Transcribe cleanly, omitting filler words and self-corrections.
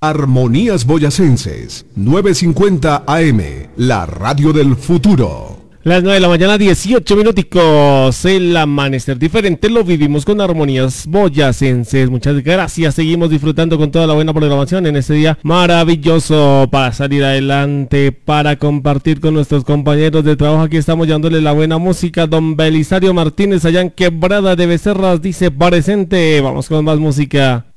Armonías Boyacenses, 950 AM, la radio del futuro. Las 9 de la mañana, 18 minuticos. El amanecer diferente lo vivimos con Armonías Boyacenses. Muchas gracias. Seguimos disfrutando con toda la buena programación en este día maravilloso para salir adelante, para compartir con nuestros compañeros de trabajo. Aquí estamos llevándole la buena música. Don Belisario Martínez allá en Quebrada de Becerras dice presente. Vamos con más música.